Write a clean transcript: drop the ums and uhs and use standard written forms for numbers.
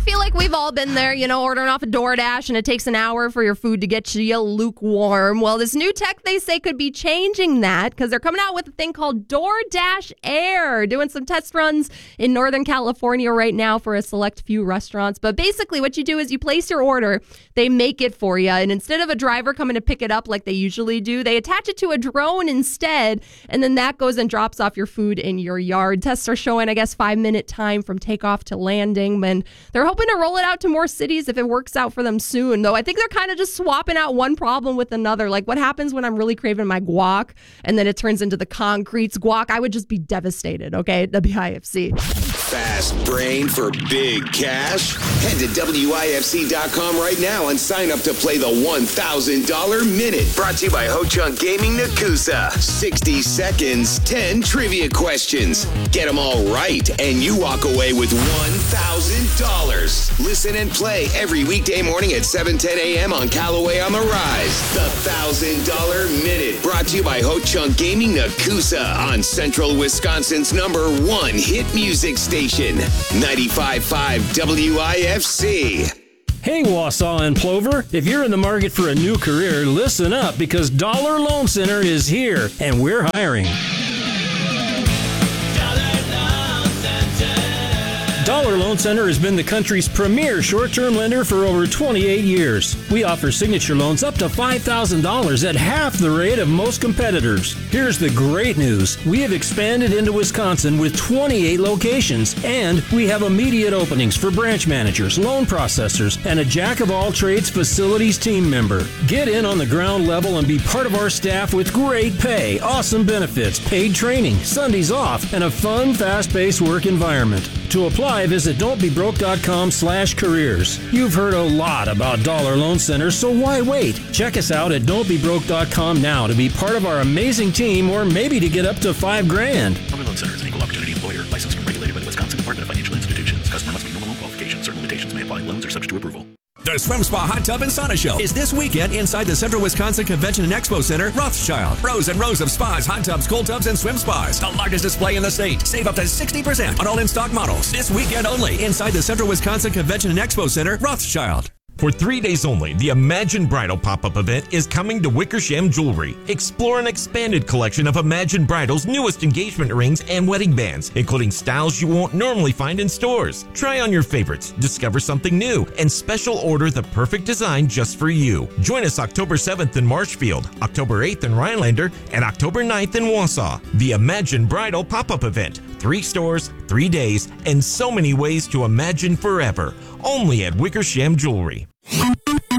feel like we've all been there, ordering off a DoorDash and it takes an hour for your food to get to you lukewarm. Well, this new tech, they say, could be changing that because they're coming out with a thing called DoorDash Air, doing some test runs in Northern California right now for a select few restaurants. But basically what you do is you place your order, they make it for you, and instead of a driver coming to pick it up like they usually do, they attach it to a drone instead, and then that goes and drops off your food in your yard. Tests are showing, 5-minute time from takeoff to landing, and they're hoping to roll it out to more cities if it works out for them soon. Though I think they're kind of just swapping out one problem with another. Like, what happens when I'm really craving my guac and then it turns into the concrete's guac? I would just be devastated, okay? WIFC. Fast brain for big cash? Head to WIFC.com right now and sign up to play the $1,000 Minute. Brought to you by Ho Chunk Gaming Nakusa. 60 seconds, 10 trivia questions. Get them all right, and you walk away with $1,000. Listen and play every weekday morning at 7:10 a.m. on Callaway on the Rise. The $1,000 Minute. Brought to you by Ho Chunk Gaming Nakusa on Central Wisconsin's #1 hit music station, 95.5 WIFC. Hey, Wausau and Plover, if you're in the market for a new career, listen up because Dollar Loan Center is here and we're hiring. Dollar Loan Center has been the country's premier short-term lender for over 28 years. We offer signature loans up to $5,000 at half the rate of most competitors. Here's the great news. We have expanded into Wisconsin with 28 locations, and we have immediate openings for branch managers, loan processors, and a jack-of-all-trades facilities team member. Get in on the ground level and be part of our staff with great pay, awesome benefits, paid training, Sundays off, and a fun, fast-paced work environment. To apply, visit don'tbebroke.com/careers. You've heard a lot about Dollar Loan Center, so why wait? Check us out at don'tbebroke.com now to be part of our amazing team, or maybe to get up to $5,000. Dollar Loan Center is an equal opportunity employer, licensed and regulated by the Wisconsin Department of Financial Institutions. Customer must meet normal loan qualifications. Certain limitations may apply. Loans are subject to approval. The Swim Spa Hot Tub and Sauna Show is this weekend inside the Central Wisconsin Convention and Expo Center, Rothschild. Rows and rows of spas, hot tubs, cold tubs, and swim spas. The largest display in the state. Save up to 60% on all in-stock models. This weekend only inside the Central Wisconsin Convention and Expo Center, Rothschild. For 3 days only, the Imagine Bridal pop-up event is coming to Wickersham Jewelry. Explore an expanded collection of Imagine Bridal's newest engagement rings and wedding bands, including styles you won't normally find in stores. Try on your favorites, discover something new, and special order the perfect design just for you. Join us October 7th in Marshfield, October 8th in Rhinelander, and October 9th in Wausau. The Imagine Bridal pop-up event. 3 stores, 3 days, and so many ways to imagine forever. Only at Wickersham Jewelry.